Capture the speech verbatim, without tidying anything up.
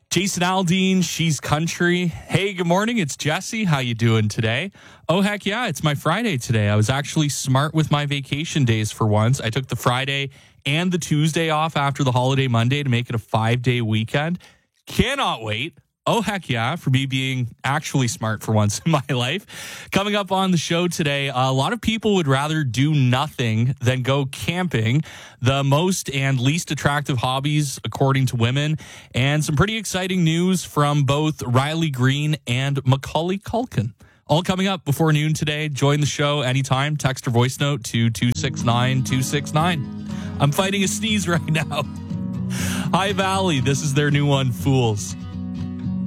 Jason Aldean, She's Country. Hey, good morning. It's Jesse. How you doing today? Oh, heck yeah. It's my Friday today. I was actually smart with my vacation days for once. I took the Friday and the Tuesday off after the holiday Monday to make it a five-day weekend. Cannot wait. Oh, heck yeah, for me being actually smart for once in my life. Coming up on the show today, a lot of people would rather do nothing than go camping. The most and least attractive hobbies, according to women. And some pretty exciting news from both Riley Green and Macaulay Culkin. All coming up before noon today. Join the show anytime. Text or voice note to two six nine two six nine. I'm fighting a sneeze right now. High Valley, this is their new one, Fools.